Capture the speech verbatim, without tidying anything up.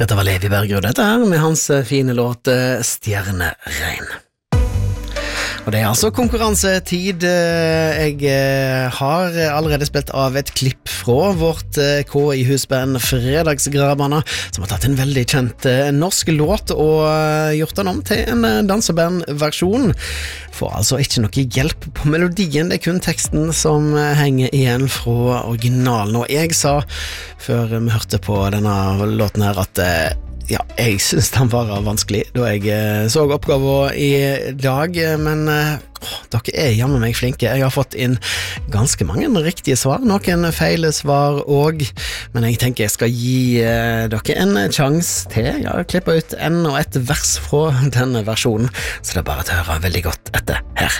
Dette var Levi Bergerud, dette her, med hans fine låt Stjerneregn. Og det er altså konkurransetid. Jeg har allerede spilt av et klipp fra vårt K I-husband Fredagsgraberne, som har tatt en veldig kjent norsk låt og gjort den om til en dansebandversjon. Får altså ikke noe hjelp på melodien, det er kun teksten som henger igjen fra originalen. Og jeg sa, før vi hørte på denne låten her, at ja, jeg synes den var vanskelig da jeg så oppgaven i dag, men åh, dere er jammen meg flinke. Jeg har fått inn ganske mange riktige svar, noen feile svar også, men jeg tenker jeg skal gi eh, dere en chans til. Jeg har klippet ut en og et vers fra denne versjonen, så det er bare til å høre veldig godt etter her.